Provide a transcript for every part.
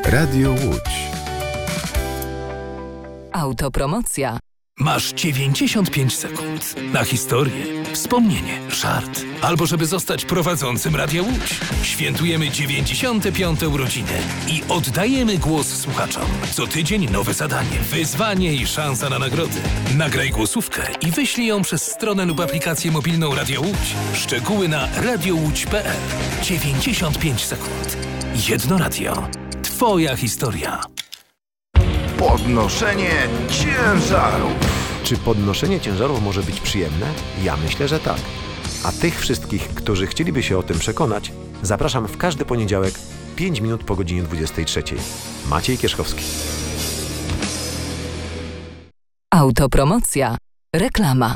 Radio Łódź. Autopromocja. Masz 95 sekund na historię, wspomnienie, żart, albo żeby zostać prowadzącym Radia Łódź. Świętujemy 95. urodziny i oddajemy głos słuchaczom. Co tydzień nowe zadanie, wyzwanie i szansa na nagrody. Nagraj głosówkę i wyślij ją przez stronę lub aplikację mobilną Radia Łódź. Szczegóły na radiołódź.pl. 95 sekund. Jedno radio. Twoja historia. Podnoszenie ciężarów. Czy podnoszenie ciężarów może być przyjemne? Ja myślę, że tak. A tych wszystkich, którzy chcieliby się o tym przekonać, zapraszam w każdy poniedziałek 5 minut po godzinie 23. Maciej Kierzkowski. Autopromocja. Reklama.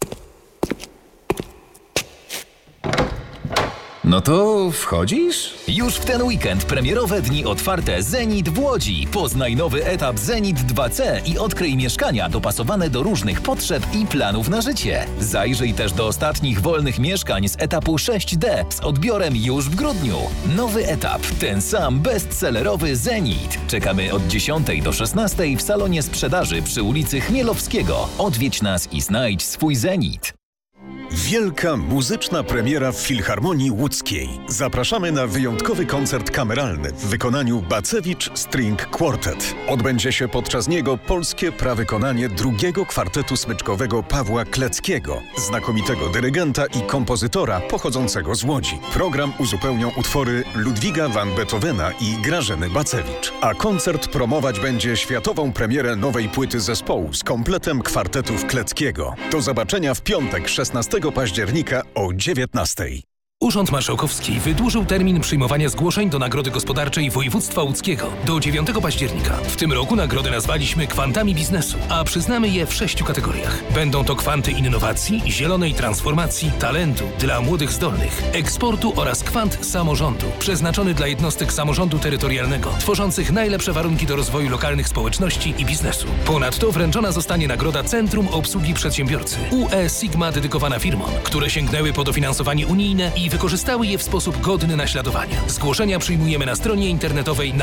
No to wchodzisz? Już w ten weekend premierowe dni otwarte Zenit w Łodzi. Poznaj nowy etap Zenit 2C i odkryj mieszkania dopasowane do różnych potrzeb i planów na życie. Zajrzyj też do ostatnich wolnych mieszkań z etapu 6D z odbiorem już w grudniu. Nowy etap, ten sam bestsellerowy Zenit. Czekamy od 10 do 16 w salonie sprzedaży przy ulicy Chmielowskiego. Odwiedź nas i znajdź swój Zenit. Wielka muzyczna premiera w Filharmonii Łódzkiej. Zapraszamy na wyjątkowy koncert kameralny w wykonaniu Bacewicz String Quartet. Odbędzie się podczas niego polskie prawykonanie drugiego kwartetu smyczkowego Pawła Kleckiego, znakomitego dyrygenta i kompozytora pochodzącego z Łodzi. Program uzupełnią utwory Ludwiga van Beethovena i Grażyny Bacewicz. A koncert promować będzie światową premierę nowej płyty zespołu z kompletem kwartetów Kleckiego. Do zobaczenia w piątek 16 października o 19. Urząd Marszałkowski wydłużył termin przyjmowania zgłoszeń do Nagrody Gospodarczej Województwa Łódzkiego do 9 października. W tym roku nagrody nazwaliśmy kwantami biznesu, a przyznamy je w 6 kategoriach. Będą to kwanty innowacji, zielonej transformacji, talentu dla młodych zdolnych, eksportu oraz kwant samorządu, przeznaczony dla jednostek samorządu terytorialnego, tworzących najlepsze warunki do rozwoju lokalnych społeczności i biznesu. Ponadto wręczona zostanie nagroda Centrum Obsługi Przedsiębiorcy UE Sigma dedykowana firmom, które sięgnęły po dofinansowanie unijne i wykorzystały je w sposób godny naśladowania. Zgłoszenia przyjmujemy na stronie internetowej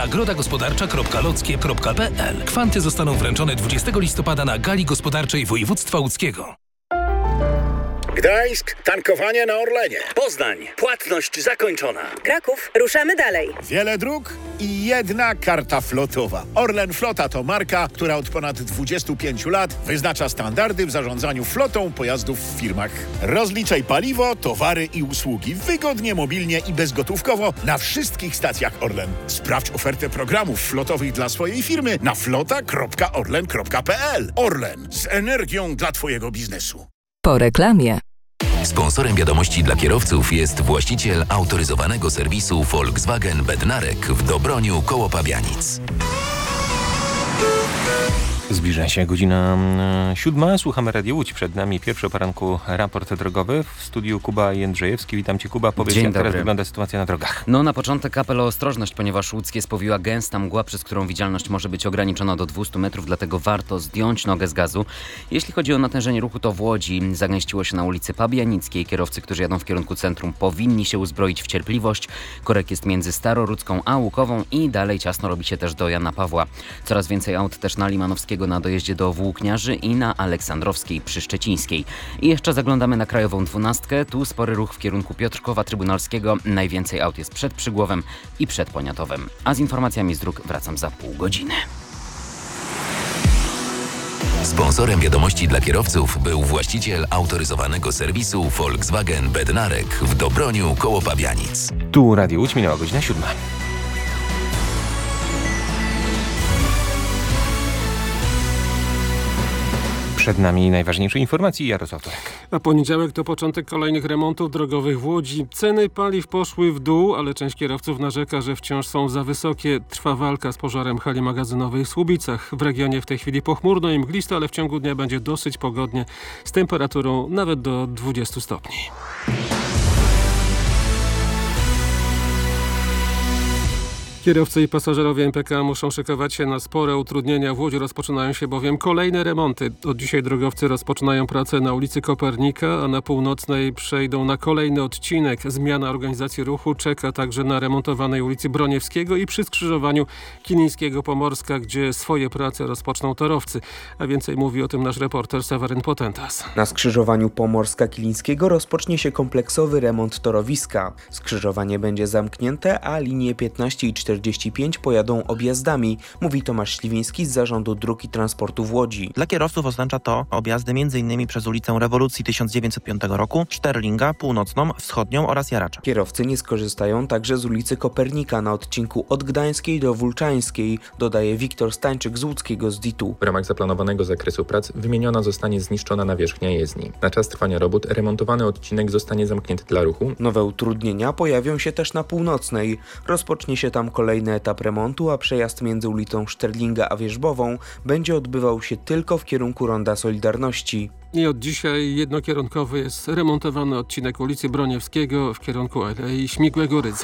nagrodagospodarcza.lockie.pl. Kwanty zostaną wręczone 20 listopada na Gali Gospodarczej Województwa Łódzkiego. Gdańsk, tankowanie na Orlenie. Poznań, płatność zakończona. Kraków, ruszamy dalej. Wiele dróg i jedna karta flotowa. Orlen Flota to marka, która od ponad 25 lat wyznacza standardy w zarządzaniu flotą pojazdów w firmach. Rozliczaj paliwo, towary i usługi wygodnie, mobilnie i bezgotówkowo na wszystkich stacjach Orlen. Sprawdź ofertę programów flotowych dla swojej firmy na flota.orlen.pl. Orlen, z energią dla Twojego biznesu. Po reklamie. Sponsorem wiadomości dla kierowców jest właściciel autoryzowanego serwisu Volkswagen Bednarek w Dobroniu koło Pabianic. Zbliża się godzina 7. Słuchamy Radio Łódź. Przed nami pierwszy o poranku raport drogowy. W studiu Kuba Jędrzejewski. Witam Cię, Kuba. Powiedz, jak teraz wygląda sytuacja na drogach. No na początek apel o ostrożność, ponieważ łódzkie spowiła gęsta mgła, przez którą widzialność może być ograniczona do 200 metrów, dlatego warto zdjąć nogę z gazu. Jeśli chodzi o natężenie ruchu, to w Łodzi zagęściło się na ulicy Pabianickiej. Kierowcy, którzy jadą w kierunku centrum, powinni się uzbroić w cierpliwość. Korek jest między Starorudzką a Łukową i dalej ciasno robi się też do Jana Pawła. Coraz więcej aut też na Limanowskiego na dojeździe do Włókniarzy i na Aleksandrowskiej przy Szczecińskiej. I jeszcze zaglądamy na Krajową 12. Tu spory ruch w kierunku Piotrkowa Trybunalskiego. Najwięcej aut jest przed Przygłowem i przed Poniatowem. A z informacjami z dróg wracam za pół godziny. Sponsorem wiadomości dla kierowców był właściciel autoryzowanego serwisu Volkswagen Bednarek w Dobroniu koło Pabianic. Tu Radio Łódź, minęła godzina 7. Przed nami najważniejsze informacje. Jarosław Turek. A poniedziałek to początek kolejnych remontów drogowych w Łodzi. Ceny paliw poszły w dół, ale część kierowców narzeka, że wciąż są za wysokie. Trwa walka z pożarem hali magazynowej w Słubicach. W regionie w tej chwili pochmurno i mglisto, ale w ciągu dnia będzie dosyć pogodnie z temperaturą nawet do 20 stopni. Kierowcy i pasażerowie MPK muszą szykować się na spore utrudnienia. W Łodzi rozpoczynają się bowiem kolejne remonty. Od dzisiaj drogowcy rozpoczynają pracę na ulicy Kopernika, a na Północnej przejdą na kolejny odcinek. Zmiana organizacji ruchu czeka także na remontowanej ulicy Broniewskiego i przy skrzyżowaniu Kilińskiego-Pomorska, gdzie swoje prace rozpoczną torowcy. A więcej mówi o tym nasz reporter Seweryn Potentas. Na skrzyżowaniu Pomorska-Kilińskiego rozpocznie się kompleksowy remont torowiska. Skrzyżowanie będzie zamknięte, a linie 15 i 45 pojadą objazdami, mówi Tomasz Śliwiński z Zarządu Dróg i Transportu w Łodzi. Dla kierowców oznacza to objazdy m.in. przez ulicę Rewolucji 1905 roku, Szterlinga, Północną, Wschodnią oraz Jaracza. Kierowcy nie skorzystają także z ulicy Kopernika na odcinku od Gdańskiej do Wulczańskiej, dodaje Wiktor Stańczyk z łódzkiego ZDIT-u. W ramach zaplanowanego zakresu prac wymieniona zostanie zniszczona nawierzchnia jezdni. Na czas trwania robót remontowany odcinek zostanie zamknięty dla ruchu. Nowe utrudnienia pojawią się też na Północnej. Rozpocznie się tam kolejny etap remontu, a przejazd między ulicą Szterlinga a Wierzbową będzie odbywał się tylko w kierunku Ronda Solidarności. I od dzisiaj jednokierunkowy jest remontowany odcinek ulicy Broniewskiego w kierunku Alei Śmigłego Rydza.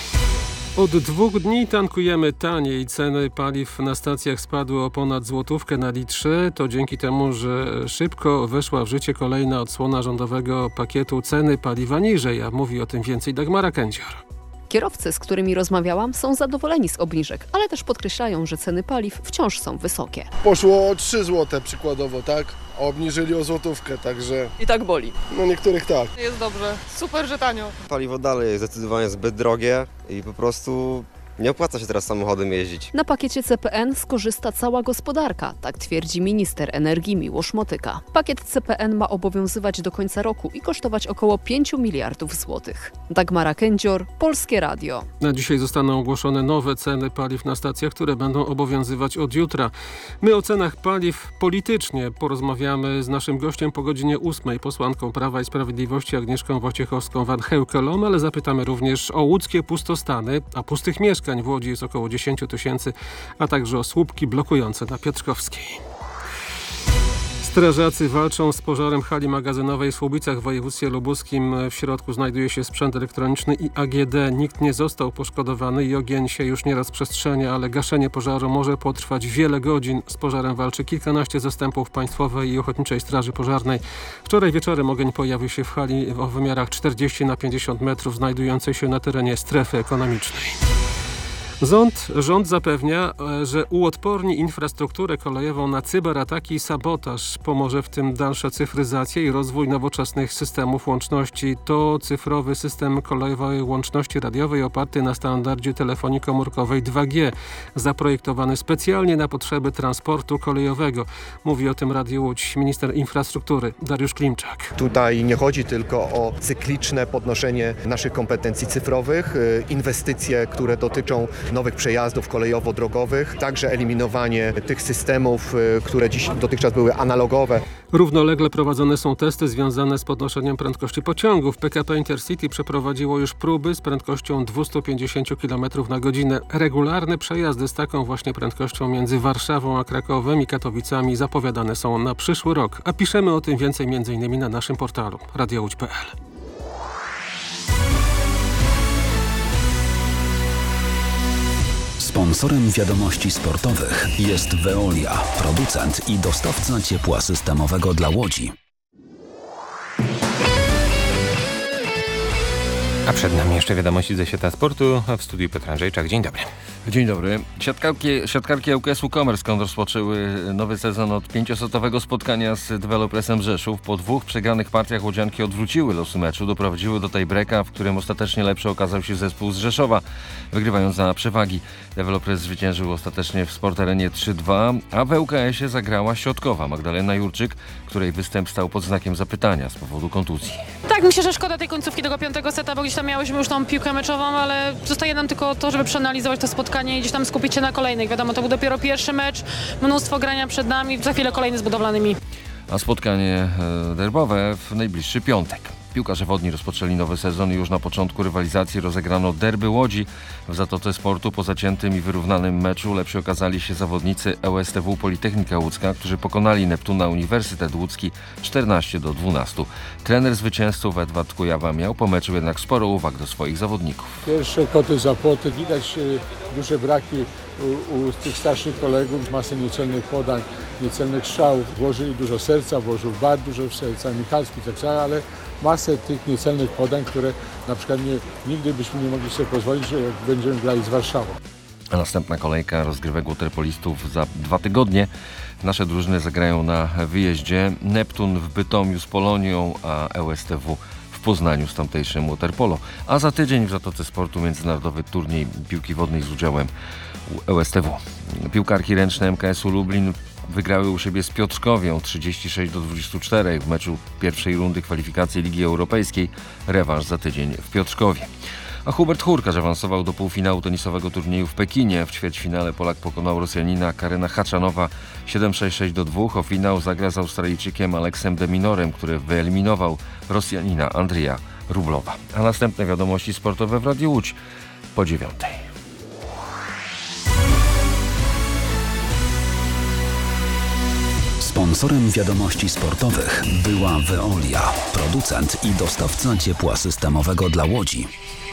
Od 2 dni tankujemy taniej. Ceny paliw na stacjach spadły o ponad złotówkę na litrze. To dzięki temu, że szybko weszła w życie kolejna odsłona rządowego pakietu ceny paliwa niżej. A mówi o tym więcej Dagmara Kędzior. Kierowcy, z którymi rozmawiałam, są zadowoleni z obniżek, ale też podkreślają, że ceny paliw wciąż są wysokie. Poszło o 3 zł przykładowo, tak? A obniżyli o złotówkę, także... I tak boli. No niektórych tak. Jest dobrze. Super, że tanio. Paliwo dalej jest zdecydowanie zbyt drogie i po prostu... nie opłaca się teraz samochodem jeździć. Na pakiecie CPN skorzysta cała gospodarka, tak twierdzi minister energii Miłosz Motyka. Pakiet CPN ma obowiązywać do końca roku i kosztować około 5 miliardów złotych. Dagmara Kędzior, Polskie Radio. Na dzisiaj zostaną ogłoszone nowe ceny paliw na stacjach, które będą obowiązywać od jutra. My o cenach paliw politycznie porozmawiamy z naszym gościem po godzinie 8, posłanką Prawa i Sprawiedliwości Agnieszką Wojciechowską-Van Heukelom, ale zapytamy również o łódzkie pustostany, a pustych mieszkań w Łodzi jest około 10 000, a także o słupki blokujące na Piotrkowskiej. Strażacy walczą z pożarem hali magazynowej w Słubicach w województwie lubuskim. W środku znajduje się sprzęt elektroniczny i AGD. Nikt nie został poszkodowany i ogień się już nie rozprzestrzenia, ale gaszenie pożaru może potrwać wiele godzin. Z pożarem walczy kilkanaście zastępów Państwowej i Ochotniczej Straży Pożarnej. Wczoraj wieczorem ogień pojawił się w hali o wymiarach 40 na 50 metrów, znajdującej się na terenie strefy ekonomicznej. Rząd zapewnia, że uodporni infrastrukturę kolejową na cyberataki i sabotaż. Pomoże w tym dalsza cyfryzacja i rozwój nowoczesnych systemów łączności. To cyfrowy system kolejowej łączności radiowej oparty na standardzie telefonii komórkowej 2G, zaprojektowany specjalnie na potrzeby transportu kolejowego. Mówi o tym Radio Łódź minister infrastruktury Dariusz Klimczak. Tutaj nie chodzi tylko o cykliczne podnoszenie naszych kompetencji cyfrowych, inwestycje, które dotyczą nowych przejazdów kolejowo-drogowych, także eliminowanie tych systemów, które dotychczas były analogowe. Równolegle prowadzone są testy związane z podnoszeniem prędkości pociągów. PKP Intercity przeprowadziło już próby z prędkością 250 km na godzinę. Regularne przejazdy z taką właśnie prędkością między Warszawą a Krakowem i Katowicami zapowiadane są na przyszły rok. A piszemy o tym więcej m.in. na naszym portalu radiołódź.pl. Sponsorem wiadomości sportowych jest Veolia, producent i dostawca ciepła systemowego dla Łodzi. A przed nami jeszcze wiadomości ze świata sportu. W studiu Piotr Andrzejczak. Dzień dobry. Dzień dobry. Siatkarki ŁKS-u Commerzbank rozpoczęły nowy sezon od 5-setowego spotkania z Developersem Rzeszów. Po 2 przegranych partiach łodzianki odwróciły losy meczu, doprowadziły do tiebreaka, w którym ostatecznie lepszy okazał się zespół z Rzeszowa, wygrywając za przewagi. Developers zwyciężył ostatecznie w Sportarenie 3-2, a w ŁKS-ie zagrała środkowa Magdalena Jurczyk, której występ stał pod znakiem zapytania z powodu kontuzji. Tak, myślę, że szkoda tej końcówki tego 5. seta, bo gdzieś tam miałyśmy już tą piłkę meczową, ale zostaje nam tylko to, żeby przeanalizować to spotkanie i gdzieś tam skupić się na kolejnych. Wiadomo, to był dopiero pierwszy mecz, mnóstwo grania przed nami, za chwilę kolejny z budowlanymi. A spotkanie derbowe w najbliższy piątek. Piłkarze wodni rozpoczęli nowy sezon i już na początku rywalizacji rozegrano derby Łodzi. W Zatoce Sportu po zaciętym i wyrównanym meczu lepsi okazali się zawodnicy ŁSTW Politechnika Łódzka, którzy pokonali Neptuna Uniwersytet Łódzki 14-12. Trener zwycięzców Edward Kujawa miał po meczu jednak sporo uwag do swoich zawodników. Pierwsze koty za płoty, widać duże braki u tych starszych kolegów, masę niecelnych podań, niecelnych strzałów. Włożyli dużo serca, włożył Bat dużo serca, Michalski, tak dalej, ale masę tych niecelnych podań, które na przykład nigdy byśmy nie mogli sobie pozwolić, że jak będziemy grali z Warszawą. A następna kolejka rozgrywek waterpolistów za 2 tygodnie. Nasze drużyny zagrają na wyjeździe. Neptun w Bytomiu z Polonią, a ŁSTW w Poznaniu z tamtejszym waterpolo. A za tydzień w Zatoce Sportu międzynarodowy turniej piłki wodnej z udziałem ŁSTW. Piłkarki ręczne MKS-u Lublin wygrały u siebie z Piotrkowią 36-24 w meczu pierwszej rundy kwalifikacji Ligi Europejskiej. Rewanż za tydzień w Piotrkowie. A Hubert Hurkacz awansował do półfinału tenisowego turnieju w Pekinie. W ćwierćfinale Polak pokonał Rosjanina Karena Haczanowa 7-6-6-2. O finał zagra z Australijczykiem Aleksem de Minorem, który wyeliminował Rosjanina Andrija Rublowa. A następne wiadomości sportowe w Radiu Łódź po 9:00. Sponsorem wiadomości sportowych była Veolia, producent i dostawca ciepła systemowego dla Łodzi.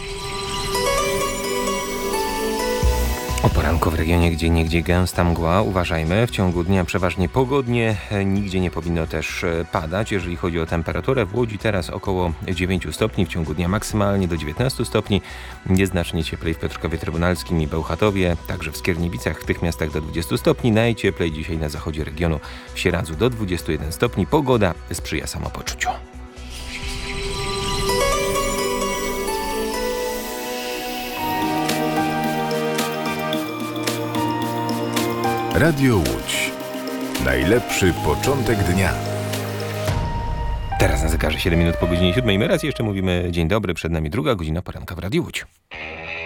O poranku w regionie gdzieniegdzie gęsta mgła. Uważajmy, w ciągu dnia przeważnie pogodnie, nigdzie nie powinno też padać. Jeżeli chodzi o temperaturę, w Łodzi teraz około 9 stopni, w ciągu dnia maksymalnie do 19 stopni. Nieznacznie cieplej w Piotrkowie Trybunalskim i Bełchatowie, także w Skierniewicach, w tych miastach do 20 stopni. Najcieplej dzisiaj na zachodzie regionu w Sieradzu do 21 stopni. Pogoda sprzyja samopoczuciu. Radio Łódź. Najlepszy początek dnia. Teraz na zegarze 7 minut po godzinie 7. My raz jeszcze mówimy dzień dobry, przed nami druga godzina poranka w Radiu Łódź.